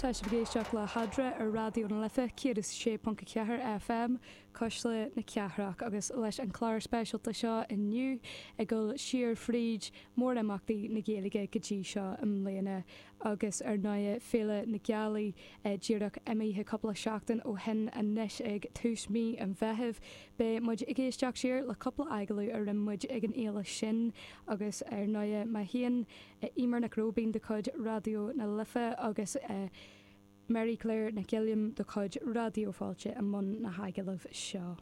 Tá sé bhgéisteach le hadra ar radio na lifa céad is 6.4 FM cosla na ceathraach agus leis an chláir spéisialta seo inniu ag go siar fríd mór amachtaí na Gaeilge go dtí seo am léana agus ar náide féle na gealaí díreach imíthe coppla seachtain ó hen a neis ag tús mí an bheitheh be muid i ggéisteach siar le coppla aigeú ar an muid ag an éile sin agus ar náide mai híon imar na gróbín de chud radio na lifa agus Mary Claire na Gilliam de chud radioáilte a man na haigelah seo.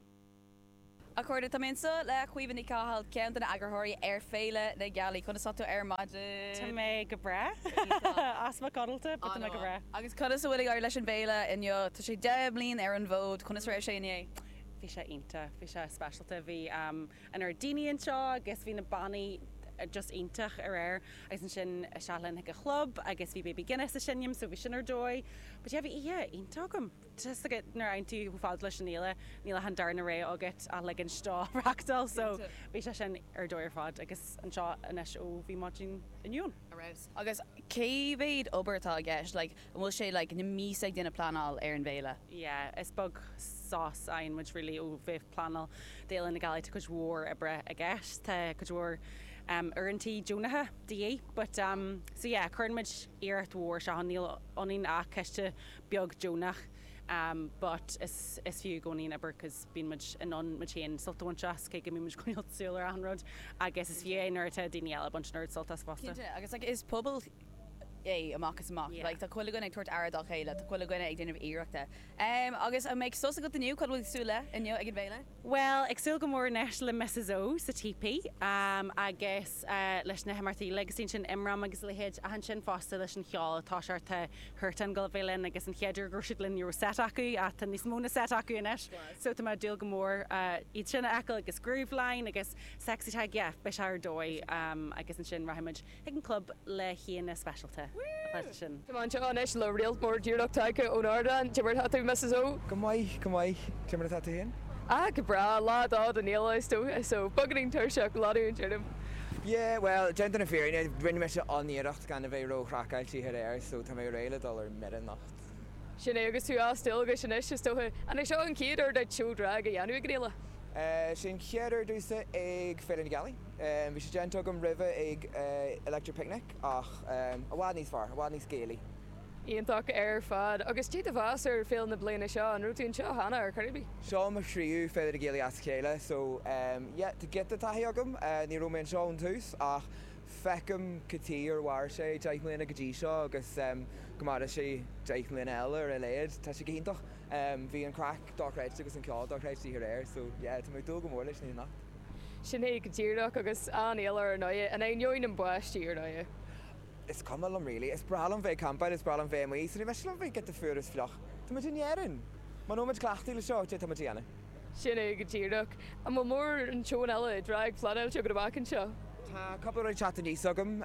Accorda tamsa le chuomhan í cáil cean na agurthirí ar féile na gealaí chuna satú ar maide. Tá mé go bre as má cadalta but tá mé go bre. Agus chuda sa bhfuil ar leis an bhéile inneo tá sé 10 blion ar an bhód chuna réir sé inné. Bhí sé ionta, bhí sé specialta bhí an ar daine anseo agus bhí na bannaí just intach ar agus an sin sealann ag a chlub agus bhí baby Guinness a sinnim so bhí sin ar dói but yeah bhí intacham just agad nar ein tú fád leis níla an darna ré agat a le an stá rachtal so bhí sé sin ar dói ar fád agus an seo inis ó bhí máin inún agus céhéad obertá gceist like bhfuil sé like na mís ag duna planál ar an bhéile. Yeah, is bug sauce ein which really ó bhíh planal déile na gaalaí go mhór a bre a gceist tá go mhór urintí Jonatha DA but so yeah chuirmid iarcht mhór se níl onín a ceiste beag Jonach but is fiú gonín aber cos bín muid in an machéin sultahaintseas cé go mí muid goníil súlar an rud agus is fiú nuirte daine eile bunch nerd sultas fásta. Agus like is pobl amachchas amach like tá chuilegann ag tuairt airad chéile tá chuilegann ag déanamh iireachta agus a méid sosa go daniu chuil súla inneo ag an bhéile? Well, ag súil go mór neis le Mrs O sa TP agus leis na hemartaí legus sin imram agus lehéad a han sin fásta leis an cheáil tá seirta thuirtan go bhéilinn agus an cheadidir gur siad linn set acu a tan níos móna set acu inis so tá dúil go mór iad sinna ecail agus grúbhlein agus sexy tag gef be se ar dói agus an sin raimiid ag an club le chéanna specialta. Táin se anis le réaltmór dúach taige ón Ardan, Timir hatú Mrs O. Go maiid Timir hatú héin? Go bra ládád an éile so buganing tuirseach láún tíirm. Yeah, well, gent na férin, rinne me se aníirecht gan a bheith rochracail tí ar so tá mé réile dul mid an nacht. Sinné agus tú ástil agus sin is tóthe an seo an céidir de túúdra a dhéanú gréile. Sin cheadidir dúsa ag féile na gaalaí. Bhí sé gent agam ribh ag electric picnic ach a bhád níos far, a bhád níos géalaí. Íontach ar fad agus tí a bhás ar féil na bliana seo an rútaín seo hana ar Caribí. Seo mar sríú féidir a géalaí as chéile so te get a taí agam ní romain seo an tús ach fecham catí ar bhhair sé 10 mbliana go dtí seo agus gomara sé 10 mbliana eile ar a léad tá sé cíntaach bhí an crack dochréid agus an ceáil dochréid tí ar so tá mé dul go mór leis ní nacht. Sinné go dtíireach agus anéile ar náide an éonn an buistí ar náide. Is cummal am rélí, is bralam bheith campaid, is bralam bheith mí, so ní meisiil bheith get a furas fleach. Tá muid inéan. Man nóid clachtaí le seo tá muid déana. Sinné go dtíireach a má mór an teún eile draig flail te go bhacinn seo. Tá couple roid chat níos agam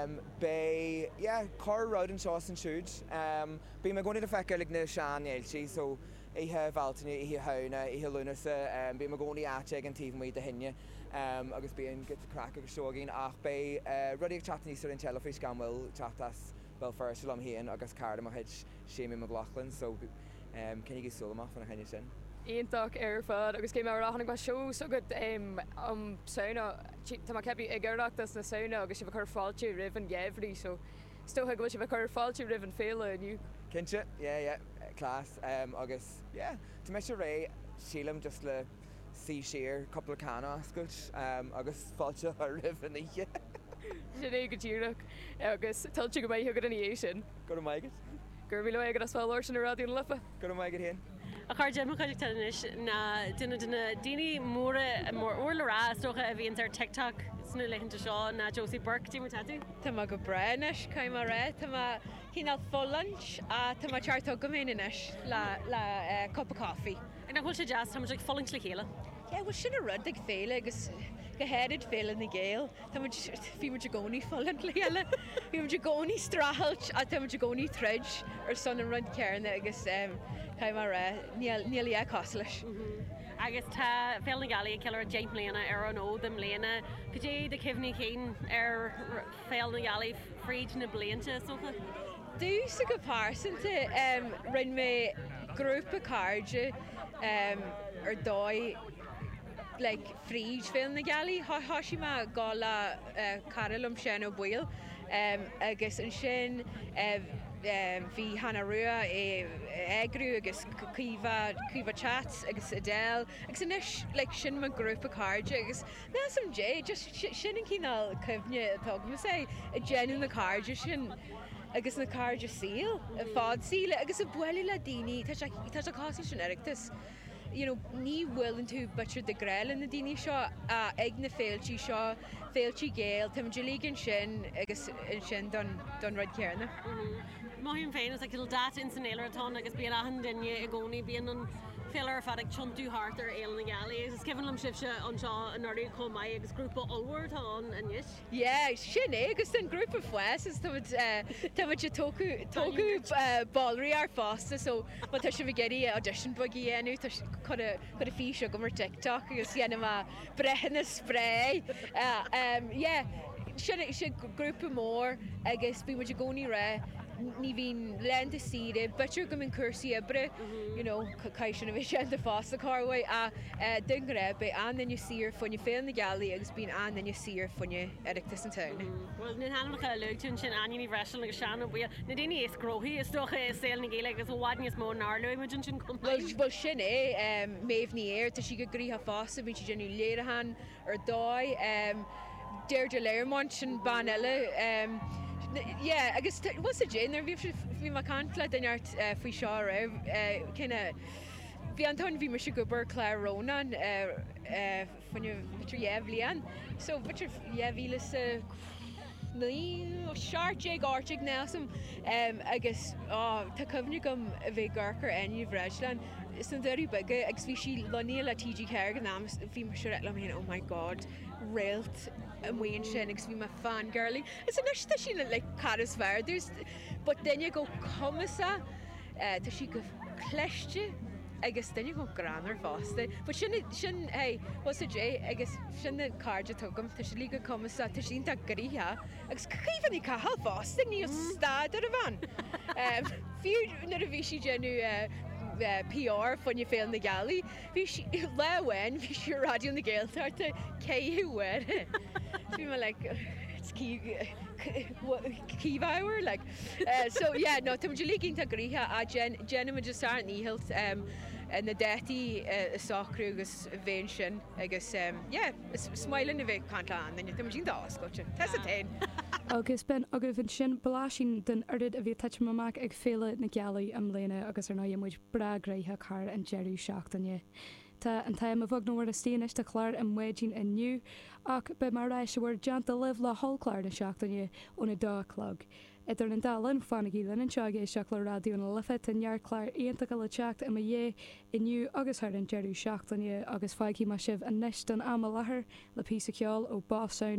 bé choráid an seo san siúd. Bí me gcóí a feice le na seán éiltí so ihe bhiltaine ihe hena ihe lúnasa bí me gcóí áte an tíomhmí a hinne agus bíon go crack agus seogin ach bé rudí chat níos ar an telefís gan bhfuil chatas bel first am híon agus cardam a head séimi me Glachlan so cinnig go súlamach fan a henne sin. Íontach ar fad agus cé mar ráhannig seo so go saona tá cepi ag ggéireachtas na saona agus si bh chur fáilte rih an ggéhrí so Stocha go si bh chur fáilte rih an féile aniu. Cinse? Clás agus tá me se ré sílam just le sí sér couple canna ascailt agus fáilte a rih an ihe. Sinné go dtíireach agus tuilte go maithe go an ééis sin. Go maigad? Gur bhí le ag as fáil sin na radioún lifa. Go maigad héin? A chuir de chuidir tanis na duine daoine móra mór orlará socha a bhíon ar TikTok sna leichanta seo na Josie Burke tí tatú. Tá go breis caiim mar ré Tá híál full lunch a tá teartó go méis le cup of coffee. Ina bhfuil sé jazz tá ag fallings le chéile. Bhil sin a rud ag féile agus go héad féile na ggéal Tá bhí mu gcóí fallan léile bhí mu gcóí strahailt a tá mu gcóí treid ar son an rud cearna agus caiim mar ré níl cos leis. Agus tá fé na galí cear James léana ar an ódam léana go dé de cehní chéin ar féil na galí fríd na blianta socha. dús go pásanta rinn mé grúpa cardide ar dói fríd fé na galí hasí má gála caralum sin ó bhil agus an sin bhí hana rua egrú agus cuiomh chat agus Adele agus inis sin má grúpa cardide agus ná sam dé just sin an cíál cumhne atá sé a déanú na cardide sin agus na cardide síl a fád síle agus a buile le daoine tá a cáí sin eachtas. Ní bhfuiln tú bitir de gréil in na daoine seo ag na féiltí seo féiltí géal tá delígann sin agus sin don rud cearna. Maihíonn féin is le data in san éileatá agus bíon ahan duine i gcónaí bíon an féilear fad ag tiontú hart ar éil na galí agus ceanlam sibse an seo an ordaí comá agus grúpa olhhartá an inis? Yeah, sin agus an grúpa fues is tá tógu ballraí ar fásta so ba tá si bh geirí audition bugí enú chud a fí seo go mar TikTok agus dhéanam brehanna spré. Sin grúpa mór agus bí muidir gcónaí ré ní bhín lenta siide, bitir go minn cursaí ibre, caiisian a bhí sin de fásta carhfuid a dun raibh an sir funne féin na galí agus bíon an sir funne eachtas an town. Well, ní hanamcha leún sin aní bhreisiil agus seanna bhí na daine is grothí is stocha is saoil na ggéile agus bhhaidní is mó náirlú imidjin sin cum. Well sin méh ní éir tá si go grítha fásta bhí si genú léirahan ar dóid déir de léirmont sin ban eile. Agus was a Jane bhí má cantla denart faoi seo raibh cinna bhí antón bhí mar si go bur Claire Ronan fanne bitir léhan, so bitir léhíle seaartteag áteag násam agus tá cumhne gom a bheith garchar aine bhreislein is an deirí bige agus bhí si loníí le TG Ceir an ná bhí mar se le héana oh my god réalt a mhaon sin agus bhí me fan girlí. Is an nuiste sin le caras bhar but daine go comasa tá si go cléiste agus daine go granar fásta. But sin was a J agus sin na cardide tugam tá si lí go comasa tá sin tá gríthe agus chuomhanní cahall fásta ní stád ar a bhain. Fiú nar a bhí si genú PR funne féil na galí, bhí lehhain bhí si radio na Gaeltarta céhuair. Bhí me cíbhhair so no tá líginn tá gríthe a Jenna just ar níhilt na détaí sacrú agus bhéin sin agus smailin a bheith cantán na tá sin dáscote. Tás a tain. Agus ben agah bhín sin blásin den arid a bhí teite mamach ag féile na gealaí am léine agus ar ná muid bragraithe car an Jerry seachtainne. Tá an taim a bhag nóhar a stíanais de chláir an muidín inniu ach be mar rééis se bhfuir deanta libh le hallchláir na seachtainne óna dálog. Idir an dalan fannaí len an teagé seach le radioú na lifa tanhear chláir aonanta le teach am dhé inniu agus thar an Jerry seachtainne agus fáicí mar sibh an neis don am láthair le pí ceáil ó Básáin